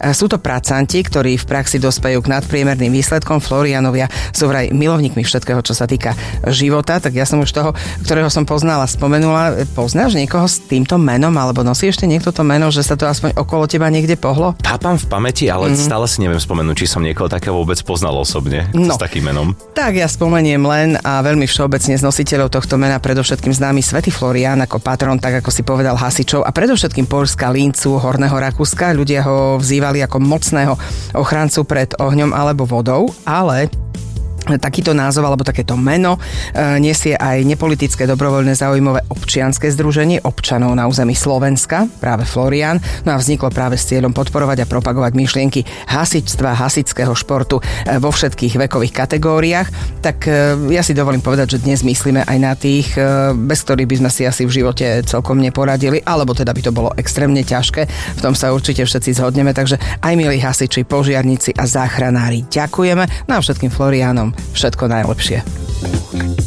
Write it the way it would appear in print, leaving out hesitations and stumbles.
Sú to pracanti, ktorí v praxi dospejú k nadpriemerným výsledkom. Florianovia sú vraj milovníkmi všetkého, čo sa týka života, tak ja som už toho, ktorého som poznala, spomenula. Poznáš niekoho s týmto menom, alebo nosí ešte niekto to meno, že sa to aspoň okolo teba niekde pohlo? Tápam v pamäti, ale stále si neviem spomenúť, či som niekoho takého vôbec poznal osobne s takým menom. Tak ja spomeniem len a veľmi všeobecne z nositeľov tohto mena predovšetkým známy svätý Florián ako patron, tak ako si povedal, hasičov a predovšetkým Poľska, Lincu, Horného Rakúska. Ľudia ho vzývali ako mocného ochrancu pred ohňom alebo vodou, ale takýto názov alebo takéto meno nesie aj nepolitické dobrovoľné záujmové občianske združenie občanov na území Slovenska, práve Florián, no a vzniklo práve s cieľom podporovať a propagovať myšlienky hasičstva, hasičského športu vo všetkých vekových kategóriách. Tak ja si dovolím povedať, že dnes myslíme aj na tých, bez ktorých by sme si asi v živote celkom neporadili, alebo teda by to bolo extrémne ťažké. V tom sa určite všetci zhodneme, takže aj milí hasiči, požiarníci a záchranári ďakujeme. No a všetkým Floriánom všetko najlepšie.